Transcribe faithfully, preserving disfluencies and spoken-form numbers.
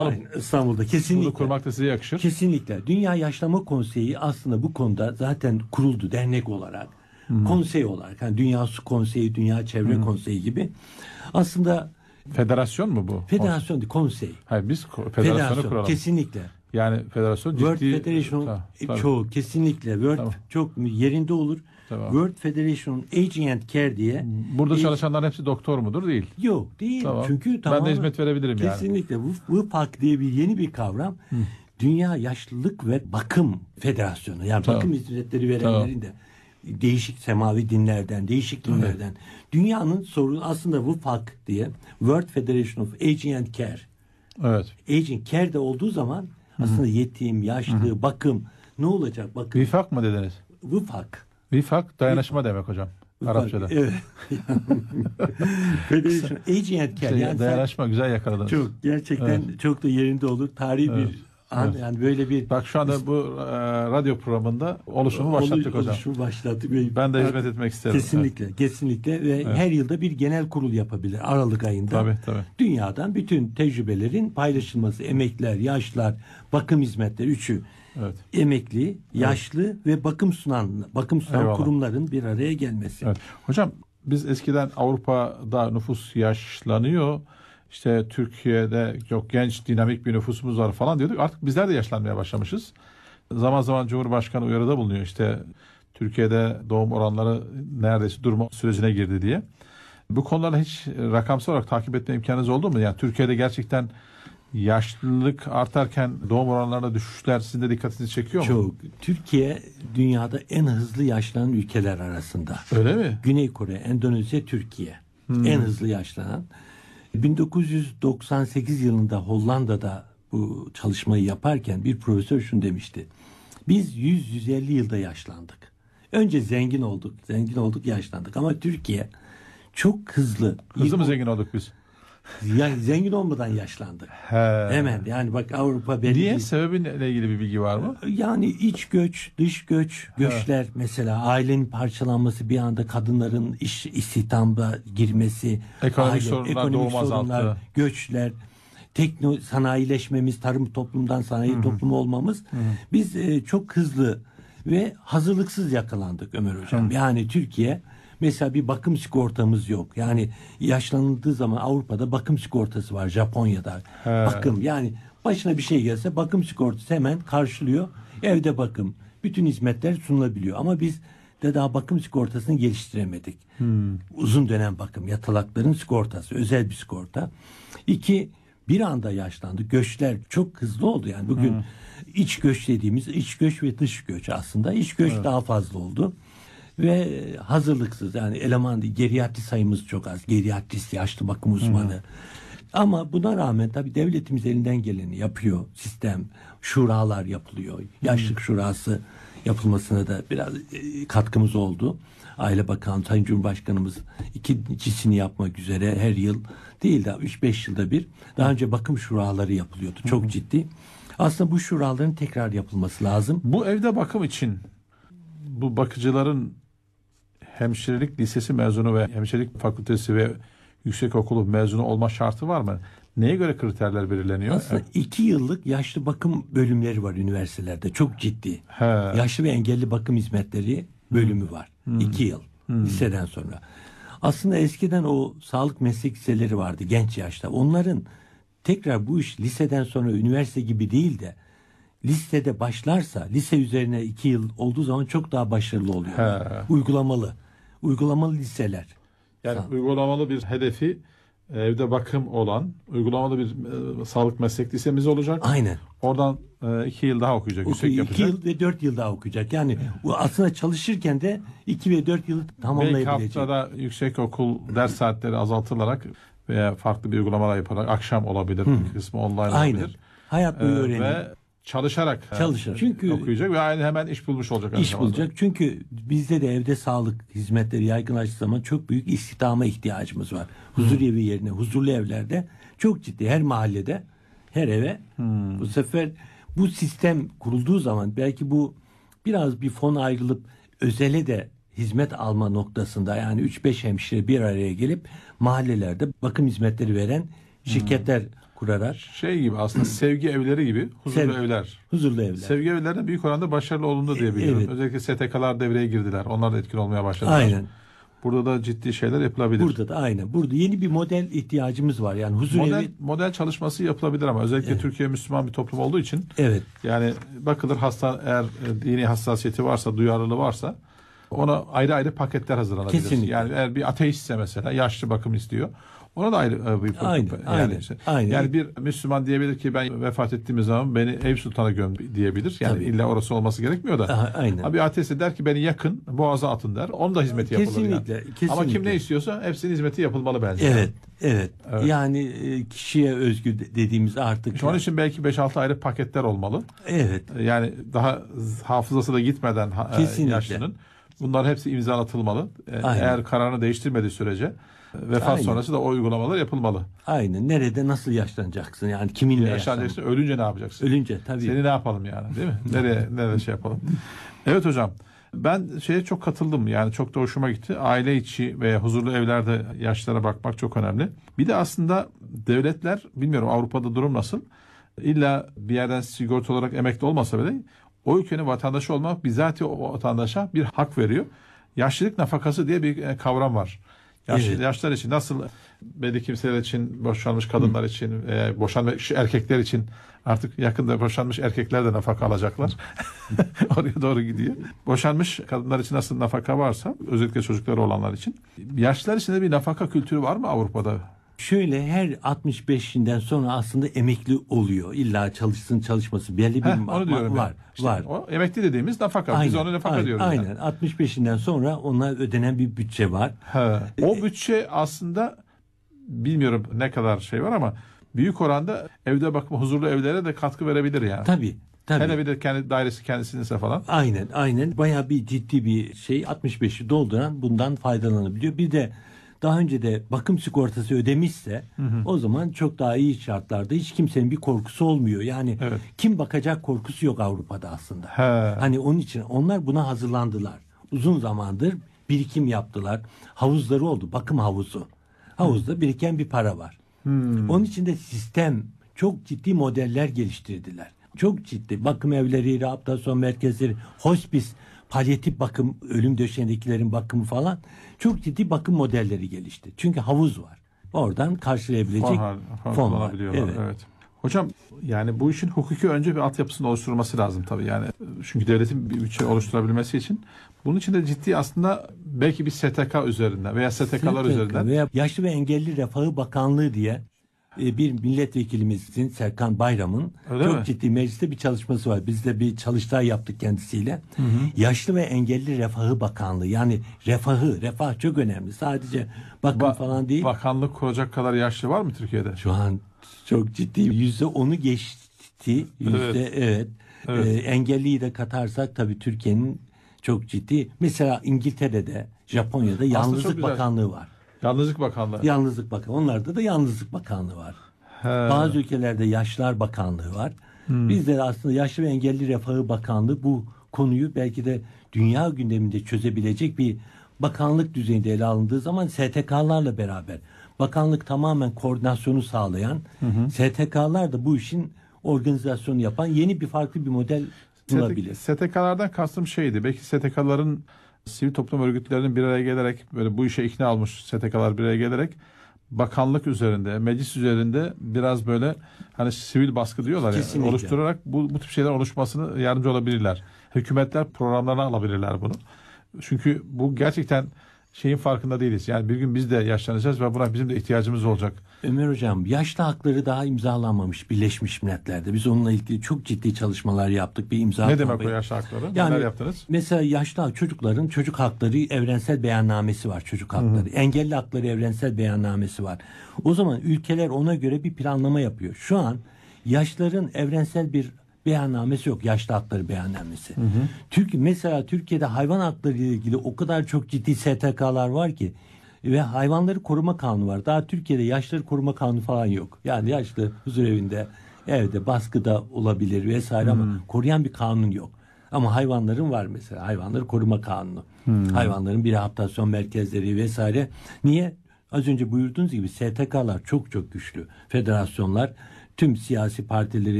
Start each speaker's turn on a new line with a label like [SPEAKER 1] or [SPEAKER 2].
[SPEAKER 1] Aynen, İstanbul'da kesinlikle.
[SPEAKER 2] Bunu kurmak da size yakışır.
[SPEAKER 1] Kesinlikle. Dünya Yaşlama Konseyi aslında bu konuda zaten kuruldu dernek olarak. Hmm. Konsey olarak. Yani Dünya Su Konseyi, Dünya Çevre hmm. Konseyi gibi. Aslında
[SPEAKER 2] federasyon mu bu?
[SPEAKER 1] Federasyon değil, konsey.
[SPEAKER 2] Hayır, biz federasyonu
[SPEAKER 1] federasyon,
[SPEAKER 2] kuralım.
[SPEAKER 1] Kesinlikle.
[SPEAKER 2] Yani federasyon
[SPEAKER 1] World
[SPEAKER 2] ciddi...
[SPEAKER 1] Federation
[SPEAKER 2] tamam,
[SPEAKER 1] çoğu kesinlikle World tamam. çok yerinde olur. Tamam. World Federation Aging and Care diye.
[SPEAKER 2] Burada e, çalışanların hepsi doktor mudur? Değil.
[SPEAKER 1] Yok değil.
[SPEAKER 2] Tamam.
[SPEAKER 1] Çünkü
[SPEAKER 2] ben de hizmet verebilirim
[SPEAKER 1] kesinlikle.
[SPEAKER 2] yani.
[SPEAKER 1] Kesinlikle. W P A C diye bir yeni bir kavram. Hı. Dünya Yaşlılık ve Bakım Federasyonu. Yani tamam. bakım hizmetleri verenlerin tamam. de değişik semavi dinlerden, değişik dinlerden. Evet. Dünyanın sorunu aslında W P A C diye. World Federation of Aging and Care.
[SPEAKER 2] Evet.
[SPEAKER 1] Aging Care de olduğu zaman Hı-hı. aslında yetim, yaşlı, Hı-hı. bakım ne olacak? Bakım.
[SPEAKER 2] V F A C mı dediniz?
[SPEAKER 1] W P A C.
[SPEAKER 2] V F A C dayanışma demek hocam. Arapçada.
[SPEAKER 1] Evet. Federation Aging and Care.
[SPEAKER 2] Yani dayanışma güzel yakaladınız.
[SPEAKER 1] Çok gerçekten evet. çok da yerinde olur. Tarihi evet. bir an evet. yani böyle bir.
[SPEAKER 2] Bak şu anda bu e, radyo programında oluşumu başlattık hocam.
[SPEAKER 1] Oluşumu başlattık.
[SPEAKER 2] Ben de hizmet etmek isterim.
[SPEAKER 1] Kesinlikle, evet. kesinlikle ve evet. her yılda bir genel kurul yapabilir Aralık ayında.
[SPEAKER 2] Tabii, tabii.
[SPEAKER 1] Dünyadan bütün tecrübelerin paylaşılması, emekliler, yaşlılar, bakım hizmetleri üçü. Evet. Emekli, yaşlı evet. ve bakım sunan, bakım sunan Eyvallah. kurumların bir araya gelmesi.
[SPEAKER 2] Evet. Hocam biz eskiden Avrupa'da nüfus yaşlanıyor. İşte Türkiye'de çok genç, dinamik bir nüfusumuz var falan diyorduk. Artık bizler de yaşlanmaya başlamışız. Zaman zaman Cumhurbaşkanı uyarıda bulunuyor. İşte Türkiye'de doğum oranları neredeyse durma sürecine girdi diye. Bu konularda hiç rakamsal olarak takip etme imkanınız oldu mu? Yani Türkiye'de gerçekten yaşlılık artarken doğum oranlarında düşüşler sizin de dikkatinizi çekiyor mu?
[SPEAKER 1] Çok. Türkiye dünyada en hızlı yaşlanan ülkeler arasında.
[SPEAKER 2] Öyle mi?
[SPEAKER 1] Güney Kore, Endonezya, Türkiye. Hmm. En hızlı yaşlanan. bin dokuz yüz doksan sekiz yılında Hollanda'da bu çalışmayı yaparken bir profesör şunu demişti. Biz yüz yüz elli yılda yaşlandık. Önce zengin olduk, zengin olduk, yaşlandık. Ama Türkiye çok hızlı.
[SPEAKER 2] Hızlı mı zengin olduk biz?
[SPEAKER 1] Yani zengin olmadan yaşlandık. He. Hemen yani bak Avrupa belli.
[SPEAKER 2] Niye? Sebebinle ilgili bir bilgi var mı?
[SPEAKER 1] Yani iç göç, dış göç, göçler He. mesela ailenin parçalanması, bir anda kadınların iş istihdamda girmesi,
[SPEAKER 2] ekonomik
[SPEAKER 1] aile,
[SPEAKER 2] sorunlar,
[SPEAKER 1] ekonomik
[SPEAKER 2] doğum
[SPEAKER 1] sorunlar,
[SPEAKER 2] azalttı.
[SPEAKER 1] göçler, tekno sanayileşmemiz, tarım toplumdan sanayi Hı-hı. toplumu olmamız. Hı-hı. Biz e, çok hızlı ve hazırlıksız yakalandık Ömer Hocam. Hı-hı. Yani Türkiye mesela bir bakım sigortamız yok. Yani yaşlanıldığı zaman Avrupa'da bakım sigortası var. Japonya'da He. bakım. Yani başına bir şey gelse bakım sigortası hemen karşılıyor. Evde bakım. Bütün hizmetler sunulabiliyor. Ama biz de daha bakım sigortasını geliştiremedik. Hmm. Uzun dönem bakım. Yatalakların sigortası. Özel bir sigorta. İki, bir anda yaşlandı. Göçler çok hızlı oldu. Yani bugün hmm. iç göç dediğimiz iç göç ve dış göç aslında. İç göç evet. daha fazla oldu. Ve hazırlıksız yani eleman değil, geriatri sayımız çok az. Geriatrist, yaşlı bakım uzmanı. Hı. Ama buna rağmen tabii devletimiz elinden geleni yapıyor. Sistem, şuralar yapılıyor. Yaşlık Hı. şurası yapılmasına da biraz e, katkımız oldu. Aile Bakanı, Sayın Cumhurbaşkanımız ikincisini yapmak üzere her yıl değil de üç beş yılda bir. Daha önce bakım şuraları yapılıyordu. Çok Hı. ciddi. Aslında bu şuraların tekrar yapılması lazım.
[SPEAKER 2] Bu evde bakım için bu bakıcıların hemşirelik lisesi mezunu ve hemşirelik fakültesi ve yüksekokulu mezunu olma şartı var mı? Neye göre kriterler belirleniyor?
[SPEAKER 1] Aslında iki yıllık yaşlı bakım bölümleri var üniversitelerde. Çok ciddi. He. Yaşlı ve engelli bakım hizmetleri bölümü var. Hmm. iki yıl hmm. liseden sonra. Aslında eskiden o sağlık meslek liseleri vardı genç yaşta. Onların tekrar bu iş liseden sonra üniversite gibi değil de listede başlarsa lise üzerine iki yıl olduğu zaman çok daha başarılı oluyor. He. Uygulamalı. Uygulamalı liseler.
[SPEAKER 2] Yani Sağ. uygulamalı bir hedefi evde bakım olan uygulamalı bir e, sağlık meslek lisemiz olacak.
[SPEAKER 1] Aynen.
[SPEAKER 2] Oradan e, iki yıl daha okuyacak.
[SPEAKER 1] Oku,
[SPEAKER 2] yüksek yapacak.
[SPEAKER 1] İki yıl ve dört yıl daha okuyacak. Yani bu aslında çalışırken de iki ve dört yıl tamamlayabilecek.
[SPEAKER 2] Belki haftada yüksek okul ders saatleri azaltılarak veya farklı bir uygulamalar yaparak akşam olabilir. Hı. Bir kısmı online
[SPEAKER 1] Aynen.
[SPEAKER 2] olabilir.
[SPEAKER 1] Hayat boyu ee, öğreniyor.
[SPEAKER 2] Ve çalışarak
[SPEAKER 1] Çalışır. Çünkü
[SPEAKER 2] okuyacak ve aynı hemen iş bulmuş olacak.
[SPEAKER 1] İş bulacak. Çünkü bizde de evde sağlık hizmetleri yaygınlaştığı zaman çok büyük istihdama ihtiyacımız var. Huzur evi yerine huzurlu evlerde çok ciddi her mahallede her eve hmm. bu sefer bu sistem kurulduğu zaman belki bu biraz bir fon ayrılıp özele de hizmet alma noktasında yani üç beş hemşire bir araya gelip mahallelerde bakım hizmetleri veren şirketler hmm. kurarak.
[SPEAKER 2] Şey gibi aslında sevgi evleri gibi huzurlu
[SPEAKER 1] Sev-
[SPEAKER 2] evler.
[SPEAKER 1] Huzurlu evler.
[SPEAKER 2] Sevgi evlerinde büyük oranda başarılı olundu diye biliyorum.
[SPEAKER 1] Evet.
[SPEAKER 2] Özellikle S T K'lar devreye girdiler. Onlar da etkin olmaya başladılar.
[SPEAKER 1] Aynen.
[SPEAKER 2] Burada da ciddi şeyler yapılabilir.
[SPEAKER 1] Burada da aynen. Burada yeni bir model ihtiyacımız var. Yani huzur
[SPEAKER 2] model,
[SPEAKER 1] evi.
[SPEAKER 2] model çalışması yapılabilir ama özellikle
[SPEAKER 1] Evet.
[SPEAKER 2] Türkiye Müslüman bir toplum olduğu için
[SPEAKER 1] Evet.
[SPEAKER 2] yani bakılır hasta eğer e, dini hassasiyeti varsa, duyarlılığı varsa ona ayrı ayrı paketler hazırlanabilir.
[SPEAKER 1] Kesinlikle.
[SPEAKER 2] Yani eğer bir ateistse mesela yaşlı bakım istiyor. Ona da ayrı e, bir
[SPEAKER 1] Aynen,
[SPEAKER 2] yani,
[SPEAKER 1] aynen,
[SPEAKER 2] işte,
[SPEAKER 1] aynen.
[SPEAKER 2] yani bir Müslüman diyebilir ki ben vefat ettiğimiz zaman beni Eyüp Sultan'a göm diyebilir. Yani
[SPEAKER 1] Tabii.
[SPEAKER 2] illa orası olması gerekmiyor da.
[SPEAKER 1] Aha, aynen.
[SPEAKER 2] Abi ateist der ki beni yakın Boğaz'a atın der. Onun da hizmeti yapılır.
[SPEAKER 1] Kesinlikle,
[SPEAKER 2] yani.
[SPEAKER 1] kesinlikle.
[SPEAKER 2] Ama kim ne istiyorsa hepsinin hizmeti yapılmalı bence.
[SPEAKER 1] Evet, evet.
[SPEAKER 2] Evet.
[SPEAKER 1] Yani e, kişiye özgü de- dediğimiz artık.
[SPEAKER 2] İşte onun için belki beş altı ayrı paketler olmalı.
[SPEAKER 1] Evet.
[SPEAKER 2] Yani daha hafızası da gitmeden ha-
[SPEAKER 1] Kesinlikle.
[SPEAKER 2] yaşlının bunlar hepsi imzalatılmalı. E,
[SPEAKER 1] Aynen.
[SPEAKER 2] Eğer kararını değiştirmediği sürece e, vefat
[SPEAKER 1] Aynen.
[SPEAKER 2] sonrası da o uygulamalar yapılmalı.
[SPEAKER 1] Aynen. Nerede nasıl yaşlanacaksın? Yani kiminle yaşlanacaksın?
[SPEAKER 2] Yaşlanacaksın, ölünce ne yapacaksın?
[SPEAKER 1] Ölünce tabii.
[SPEAKER 2] Seni ne yapalım yani, değil mi? Nereye nereye şey yapalım? Evet hocam. Ben şeye çok katıldım. Yani çok da hoşuma gitti. Aile içi ve huzurlu evlerde yaşlara bakmak çok önemli. Bir de aslında devletler, bilmiyorum Avrupa'da durum nasıl? İlla bir yerden sigorta olarak emekli olmasa bile o ülkenin vatandaşı olmak bizatihi o vatandaşa bir hak veriyor. Yaşlılık nafakası diye bir e, kavram var. Yaş,
[SPEAKER 1] Evet.
[SPEAKER 2] Yaşlar için nasıl belli kimseler için, boşanmış kadınlar için, e, boşanmış erkekler için artık yakında boşanmış erkekler de nafaka alacaklar. Oraya doğru gidiyor. Boşanmış kadınlar için nasıl nafaka varsa, özellikle çocukları olanlar için. Yaşlılar için de bir nafaka kültürü var mı Avrupa'da?
[SPEAKER 1] Şöyle her altmış beşinden sonra aslında emekli oluyor. İlla çalışsın çalışması belli bir
[SPEAKER 2] Heh,
[SPEAKER 1] ma-
[SPEAKER 2] onu diyorum
[SPEAKER 1] var.
[SPEAKER 2] yani. İşte
[SPEAKER 1] var.
[SPEAKER 2] O emekli dediğimiz nafaka. Biz ona nafaka
[SPEAKER 1] aynen,
[SPEAKER 2] diyoruz.
[SPEAKER 1] Aynen.
[SPEAKER 2] Yani.
[SPEAKER 1] altmış beşinden sonra ona ödenen bir bütçe var.
[SPEAKER 2] He. O bütçe aslında bilmiyorum ne kadar şey var ama büyük oranda evde bakma huzurlu evlere de katkı verebilir yani.
[SPEAKER 1] Tabii. Tabii.
[SPEAKER 2] Hele bir de kendi dairesi kendisininse falan.
[SPEAKER 1] Aynen, aynen. Bayağı bir ciddi bir şey. altmış beşi dolduran bundan faydalanabiliyor. Bir de daha önce de bakım sigortası ödemişse hı hı. o zaman çok daha iyi şartlarda hiç kimsenin bir korkusu olmuyor. Yani
[SPEAKER 2] evet.
[SPEAKER 1] kim bakacak korkusu yok Avrupa'da aslında.
[SPEAKER 2] He.
[SPEAKER 1] Hani onun için onlar buna hazırlandılar. Uzun zamandır birikim yaptılar. Havuzları oldu. Bakım havuzu. Havuzda biriken bir para var. Hmm. Onun için de sistem çok ciddi modeller geliştirdiler. Çok ciddi bakım evleri, rehabilitasyon merkezleri, hospis, palyatif bakım, ölüm döşeğindekilerin bakımı falan çok ciddi bakım modelleri gelişti. Çünkü havuz var. Oradan karşılayabilecek
[SPEAKER 2] fon,
[SPEAKER 1] fon var.
[SPEAKER 2] Evet. evet. Hocam yani bu işin hukuki önce bir altyapısının oluşturulması lazım tabii yani. Çünkü devletin bir bütçe oluşturabilmesi için bunun için de ciddi aslında belki bir S T K üzerinden veya S T K'lar üzerinden.
[SPEAKER 1] Veya Yaşlı ve Engelli Refahı Bakanlığı diye bir milletvekilimizin Serkan Bayram'ın
[SPEAKER 2] Öyle
[SPEAKER 1] çok
[SPEAKER 2] mi?
[SPEAKER 1] ciddi mecliste bir çalışması var. Biz de bir çalıştay yaptık kendisiyle. Hı hı. Yaşlı ve Engelli Refahı Bakanlığı, yani refahı, refah çok önemli. Sadece bakım ba- falan değil.
[SPEAKER 2] Bakanlık kuracak kadar yaşlı var mı Türkiye'de?
[SPEAKER 1] Şu an çok ciddi. Yüzde onu geçti. Yüzde evet. evet. evet. Ee, engelliyi de katarsak tabii Türkiye'nin çok ciddi. Mesela İngiltere'de, Japonya'da Yalnızlık Bakanlığı var.
[SPEAKER 2] Yalnızlık Bakanlığı.
[SPEAKER 1] Yalnızlık Bakanlığı. Onlarda da Yalnızlık Bakanlığı var. He. Bazı ülkelerde Yaşlılar Bakanlığı var. Hmm. Bizde aslında Yaşlı ve Engelli Refahı Bakanlığı bu konuyu belki de dünya gündeminde çözebilecek bir bakanlık düzeyinde ele alındığı zaman S T K'larla beraber. Bakanlık tamamen koordinasyonu sağlayan, hı hı. S T K'lar da bu işin organizasyonu yapan yeni bir farklı bir model bulabilir.
[SPEAKER 2] S T K'lardan kastım şeydi. Belki S T K'ların sivil toplum örgütlerinin bir araya gelerek böyle bu işe ikna olmuş S T K'lar bir araya gelerek bakanlık üzerinde, meclis üzerinde biraz böyle hani sivil baskı diyorlar ya, oluşturarak bu, bu tip şeyler oluşmasını yardımcı olabilirler. Hükümetler programlarına alabilirler bunu. Çünkü bu gerçekten şeyin farkında değiliz. Yani bir gün biz de yaşlanacağız ve buna bizim de ihtiyacımız olacak.
[SPEAKER 1] Ömer Hocam, yaşlı hakları daha imzalanmamış Birleşmiş Milletler'de. Biz onunla ilgili çok ciddi çalışmalar yaptık. Bir imza
[SPEAKER 2] Ne demek o yaşlı hakları?
[SPEAKER 1] Yani,
[SPEAKER 2] neler yaptınız?
[SPEAKER 1] Mesela yaşlı çocukların çocuk hakları evrensel beyannamesi var. Çocuk hakları. Hı-hı. Engelli hakları evrensel beyannamesi var. O zaman ülkeler ona göre bir planlama yapıyor. Şu an yaşlıların evrensel bir beyannamesi yok. Yaşlı hakları beyannamesi. Hı hı. Türkiye, mesela Türkiye'de hayvan hakları ile ilgili o kadar çok ciddi S T K'lar var ki ve hayvanları koruma kanunu var. Daha Türkiye'de yaşları koruma kanunu falan yok. Yani yaşlı huzur evinde, evde baskıda olabilir vesaire hmm. ama koruyan bir kanun yok. Ama hayvanların var mesela. Hayvanları koruma kanunu. Hmm. Hayvanların bir rehabilitasyon merkezleri vesaire. Niye? az önce buyurduğunuz gibi S T K'lar çok çok güçlü. Federasyonlar tüm siyasi partileri